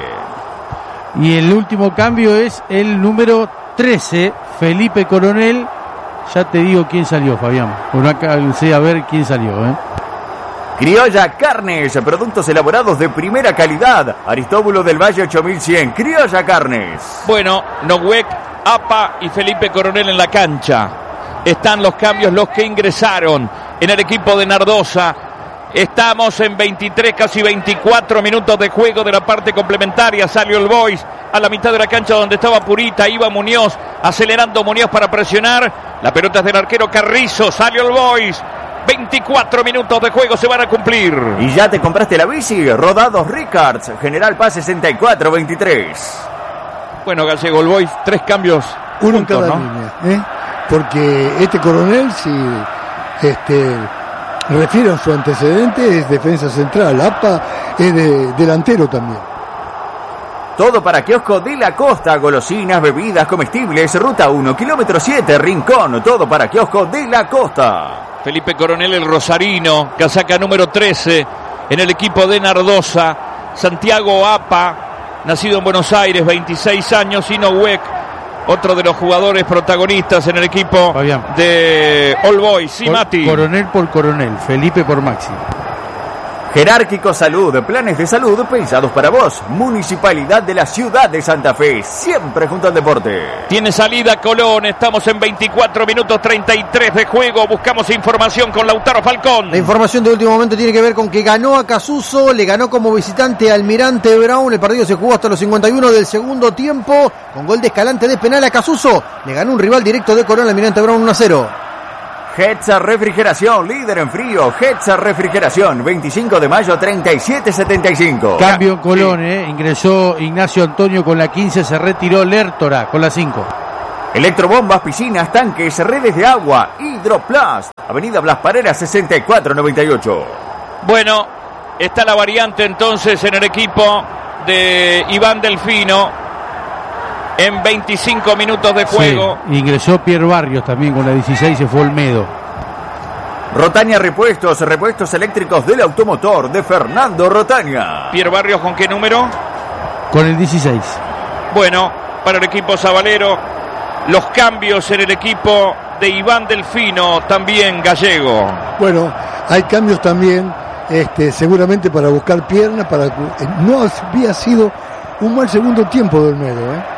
Y el último cambio es el número trece, Felipe Coronel. Ya te digo quién salió, Fabián. Por acá alcancé a ver quién salió, ¿eh? Criolla Carnes, productos elaborados de primera calidad. Aristóbulo del Valle ocho mil cien. Criolla Carnes. Bueno, Nohuec, A P A y Felipe Coronel en la cancha. Están los cambios, los que ingresaron en el equipo de Nardosa. Estamos en veintitrés, casi veinticuatro minutos de juego de la parte complementaria. Salió el Boys a la mitad de la cancha donde estaba Purita. Iba Muñoz, acelerando Muñoz para presionar. La pelota es del arquero Carrizo. Salió el Boys. veinticuatro minutos de juego se van a cumplir. ¿Y ya te compraste la bici? Rodados Ricards, General Paz sesenta y cuatro veintitrés. Bueno, Gallego, el Boys, tres cambios. Uno juntos, en cada ¿no? línea, ¿eh? Porque este Coronel, si este, refiere a su antecedente, es defensa central. A P A es de delantero también. Todo para Kiosco de la Costa, golosinas, bebidas, comestibles, ruta uno, kilómetro siete, Rincón. Todo para Kiosco de la Costa. Felipe Coronel, el rosarino, casaca número trece en el equipo de Nardosa. Santiago A P A, nacido en Buenos Aires, veintiséis años, y Nohuec, otro de los jugadores protagonistas en el equipo Fabián. de All Boys. Sí, Cor- Mati. Coronel por Coronel, Felipe por Maxi. Jerárquico Salud, planes de salud pensados para vos. Municipalidad de la Ciudad de Santa Fe, siempre junto al deporte. Tiene salida Colón, estamos en veinticuatro minutos treinta y tres de juego. Buscamos información con Lautaro Falcón. La información de último momento tiene que ver con que ganó a Casuso, le ganó como visitante a Almirante Brown. El partido se jugó hasta los cincuenta y uno del segundo tiempo, con gol de Escalante de penal a Casuso. Le ganó un rival directo de Colón, Almirante Brown, uno a cero. Hetza Refrigeración, líder en frío. Hetza Refrigeración, veinticinco de mayo, treinta y siete setenta y cinco. Cambio en Colón, eh. Ingresó Ignacio Antonio con la quince, se retiró Lertora con la cinco. Electrobombas, piscinas, tanques, redes de agua, Hidroplast, Avenida Blas Parera sesenta y cuatro noventa y ocho. Bueno, está la variante entonces en el equipo de Iván Delfino. En veinticinco minutos de juego. Sí, ingresó Pierre Barrios también con la dieciséis, se fue Olmedo. Rotaña Repuestos, repuestos eléctricos del automotor de Fernando Rotaña. Pierre Barrios, ¿con qué número? Con el dieciséis. Bueno, para el equipo sabalero, los cambios en el equipo de Iván Delfino, también Gallego. Bueno, hay cambios también, este, seguramente para buscar piernas, para no había sido un mal segundo tiempo de Olmedo, ¿eh?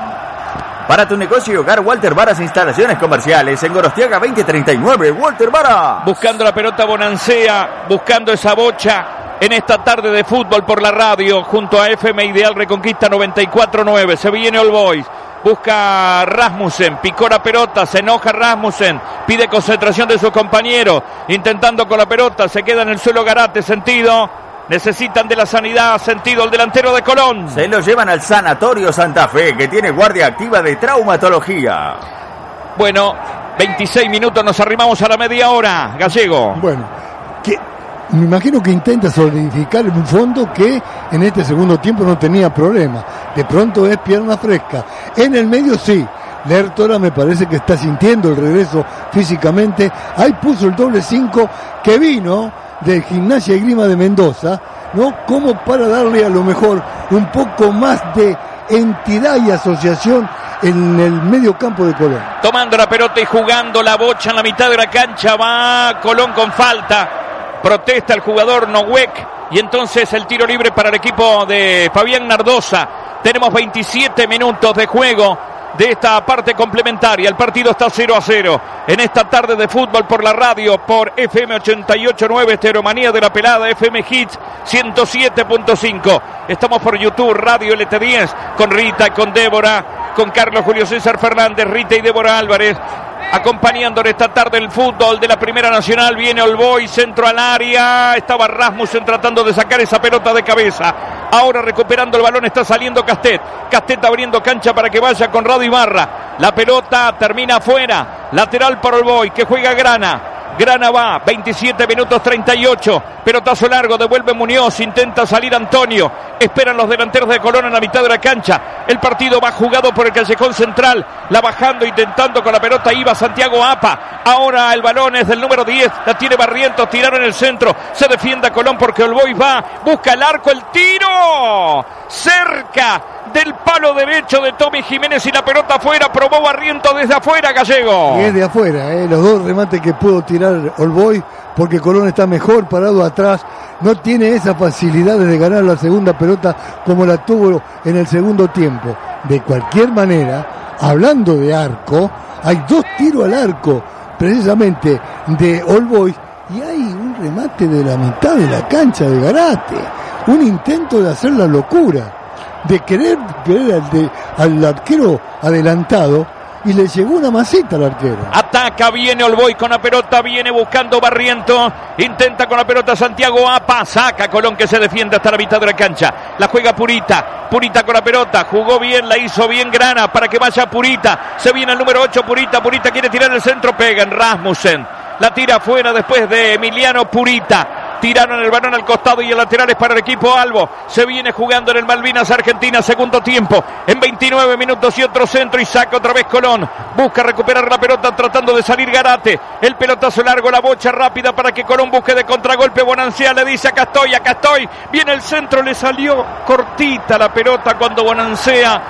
Para tu negocio y hogar, Walter Varas Instalaciones Comerciales, en Gorostiaga veinte treinta y nueve, Walter Varas. Buscando la pelota Bonancea, buscando esa bocha en esta tarde de fútbol por la radio, junto a F M Ideal Reconquista noventa y cuatro nueve. Se viene All Boys, busca Rasmussen, picó la pelota, se enoja Rasmussen, pide concentración de su compañero, intentando con la pelota, se queda en el suelo Garate, sentido. Necesitan de la sanidad, sentido el delantero de Colón. Se lo llevan al Sanatorio Santa Fe, que tiene guardia activa de traumatología. Bueno, veintiséis minutos, nos arrimamos a la media hora. Gallego. Bueno, que me imagino que intenta solidificar un fondo que en este segundo tiempo no tenía problema. De pronto es pierna fresca. En el medio sí. Lertora me parece que está sintiendo el regreso físicamente. Ahí puso el doble cinco que vino del Gimnasia y Grima de Mendoza, ¿no? Como para darle a lo mejor un poco más de entidad y asociación en el medio campo de Colón. Tomando la pelota y jugando la bocha en la mitad de la cancha, va Colón con falta. Protesta el jugador Nohuec y entonces el tiro libre para el equipo de Fabián Nardosa. Tenemos veintisiete minutos de juego de esta parte complementaria. El partido está cero a cero en esta tarde de fútbol por la radio, por F M ochenta y ocho nueve, Estereomanía de la Pelada, F M Hits ciento siete punto cinco. Estamos por YouTube, Radio L T diez, con Rita y con Débora, con Carlos Julio César Fernández, Rita y Débora Álvarez, acompañando en esta tarde el fútbol de la Primera Nacional. Viene All Boys, centro al área, estaba Rasmussen tratando de sacar esa pelota de cabeza. Ahora recuperando el balón está saliendo Castet. Castet abriendo cancha para que vaya Conrado Ibarra. La pelota termina afuera. Lateral para All Boys, que juega Grana. Grana va, veintisiete minutos treinta y ocho. Pelotazo largo, devuelve Muñoz, intenta salir Antonio. Esperan los delanteros de Colón en la mitad de la cancha. El partido va jugado por el callejón central. La bajando, intentando con la pelota iba Santiago Apa. Ahora el balón es del número diez. La tiene Barrientos, tiraron en el centro. Se defiende a Colón porque All Boys va. Busca el arco, el tiro. Cerca del palo derecho de Tommy Jiménez y la pelota afuera. Probó Barrientos desde afuera, Gallego. Y es de afuera, eh, los dos remates que pudo tirar All Boys, porque Colón está mejor parado atrás, no tiene esa facilidad de ganar la segunda pelota como la tuvo en el segundo tiempo. De cualquier manera, hablando de arco, hay dos tiros al arco precisamente de All Boys y hay un remate de la mitad de la cancha de Garate, un intento de hacer la locura de querer, querer al, de, al arquero adelantado, y le llegó una masita al arquero. Ataca, viene All Boys con la pelota, viene buscando Barrientos, intenta con la pelota Santiago Apa, saca Colón que se defiende hasta la mitad de la cancha, la juega Purita, Purita con la pelota, jugó bien, la hizo bien Grana para que vaya Purita, se viene el número ocho Purita, Purita quiere tirar el centro, pega en Rasmussen, la tira afuera después de Emiliano Purita. Tiraron el balón al costado y el lateral es para el equipo Albo. Se viene jugando en el Malvinas Argentina, segundo tiempo. En veintinueve minutos y otro centro y saca otra vez Colón. Busca recuperar la pelota tratando de salir Garate. El pelotazo largo, la bocha rápida para que Colón busque de contragolpe. Bonancea le dice acá estoy, acá estoy. Viene el centro, le salió cortita la pelota cuando Bonancea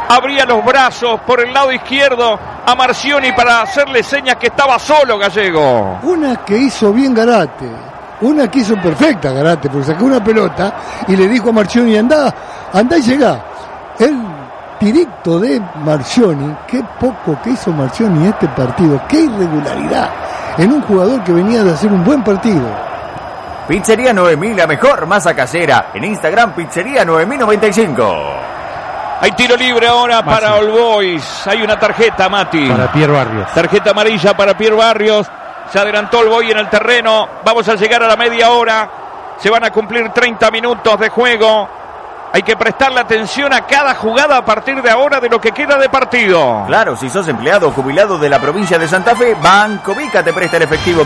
abría los brazos por el lado izquierdo a Marcioni para hacerle señas que estaba solo Gallego. Una que hizo bien Garate, una que hizo perfecta Garate, porque sacó una pelota y le dijo a Marcioni, andá, andá y llegá. El tirito de Marcioni, qué poco que hizo Marcioni en este partido, qué irregularidad en un jugador que venía de hacer un buen partido. Pizzería Noemí, la mejor masa casera. En Instagram, Pizzería Noemí noventa y cinco. Hay tiro libre ahora Mati. Para All Boys. Hay una tarjeta, Mati. Para Pierre Barrios. Tarjeta amarilla para Pierre Barrios. Se adelantó All Boys en el terreno. Vamos a llegar a la media hora. Se van a cumplir treinta minutos de juego. Hay que prestarle atención a cada jugada a partir de ahora de lo que queda de partido. Claro, si sos empleado o jubilado de la provincia de Santa Fe, Banco Vica te presta el efectivo